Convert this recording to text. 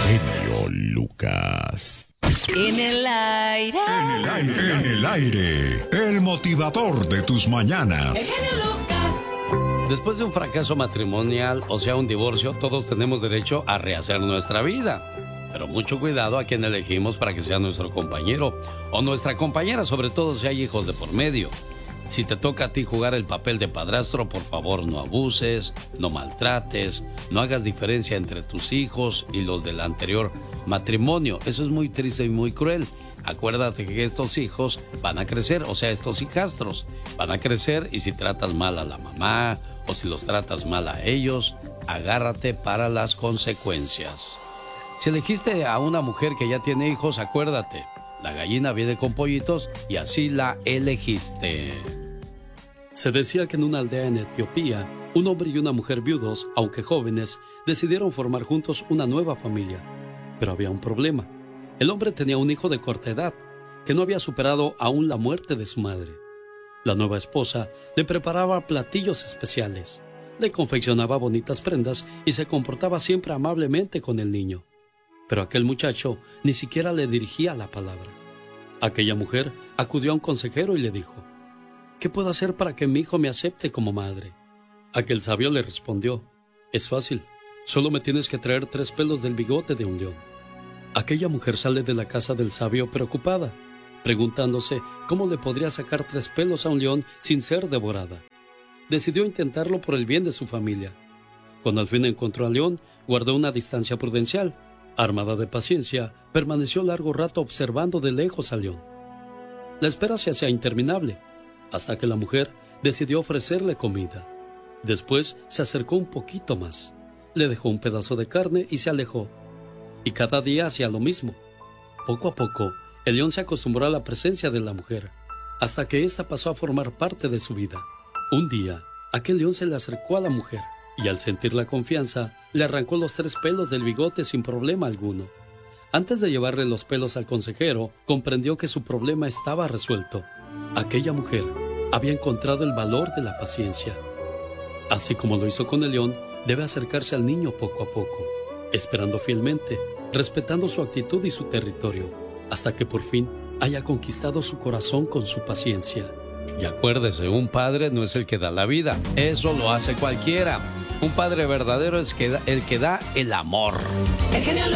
genio Lucas. En el aire. En el aire. En el aire. El motivador de tus mañanas. El genio Lucas. Después de un fracaso matrimonial, o sea, un divorcio, todos tenemos derecho a rehacer nuestra vida. Pero mucho cuidado a quien elegimos para que sea nuestro compañero o nuestra compañera, sobre todo si hay hijos de por medio. Si te toca a ti jugar el papel de padrastro, por favor no abuses, no maltrates, no hagas diferencia entre tus hijos y los del anterior matrimonio. Eso es muy triste y muy cruel. Acuérdate que estos hijos van a crecer, o sea, estos hijastros van a crecer, y si tratas mal a la mamá o si los tratas mal a ellos, agárrate para las consecuencias. Si elegiste a una mujer que ya tiene hijos, acuérdate, la gallina viene con pollitos y así la elegiste. Se decía que en una aldea en Etiopía, un hombre y una mujer viudos, aunque jóvenes, decidieron formar juntos una nueva familia. Pero había un problema. El hombre tenía un hijo de corta edad, que no había superado aún la muerte de su madre. La nueva esposa le preparaba platillos especiales, le confeccionaba bonitas prendas y se comportaba siempre amablemente con el niño. Pero aquel muchacho ni siquiera le dirigía la palabra. Aquella mujer acudió a un consejero y le dijo: ¿qué puedo hacer para que mi hijo me acepte como madre? Aquel sabio le respondió: es fácil, solo me tienes que traer 3 pelos del bigote de un león. Aquella mujer sale de la casa del sabio preocupada, preguntándose cómo le podría sacar 3 pelos a un león sin ser devorada. Decidió intentarlo por el bien de su familia. Cuando al fin encontró al león, guardó una distancia prudencial. Armada de paciencia, permaneció largo rato observando de lejos al león. La espera se hacía interminable, hasta que la mujer decidió ofrecerle comida. Después se acercó un poquito más, le dejó un pedazo de carne y se alejó. Y cada día hacía lo mismo. Poco a poco, el león se acostumbró a la presencia de la mujer, hasta que ésta pasó a formar parte de su vida. Un día, aquel león se le acercó a la mujer, y al sentir la confianza, le arrancó los 3 pelos del bigote sin problema alguno. Antes de llevarle los pelos al consejero, comprendió que su problema estaba resuelto. Aquella mujer había encontrado el valor de la paciencia. Así como lo hizo con el león, debe acercarse al niño poco a poco, esperando fielmente, respetando su actitud y su territorio, hasta que por fin haya conquistado su corazón con su paciencia. Y acuérdese, un padre no es el que da la vida, eso lo hace cualquiera. Un padre verdadero es el que da el amor. El genio